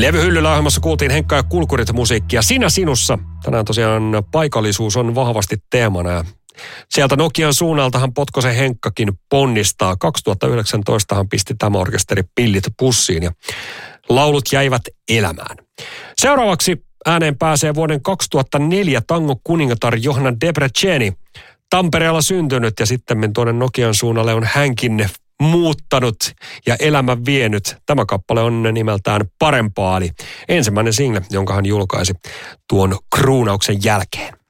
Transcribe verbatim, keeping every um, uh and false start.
Levyhyllyllä ohjelmassa kuultiin Henkka ja Kulkurit musiikkia. Sinä sinussa. Tänään tosiaan paikallisuus on vahvasti teemana ja sieltä Nokian suunnaltahan Potkosen Henkkakin ponnistaa. kaksituhattayhdeksäntoista hän pisti tämä orkesteri pillit pussiin ja laulut jäivät elämään. Seuraavaksi ääneen pääsee vuoden kaksituhattaneljä tango-kuningatar Johanna Debreceni. Tampereella syntynyt ja sitten tuonne Nokian suunnalle on hänkin muuttanut ja elämän vienyt. Tämä kappale on nimeltään Parempaa, eli ensimmäinen single, jonka hän julkaisi tuon kruunauksen jälkeen.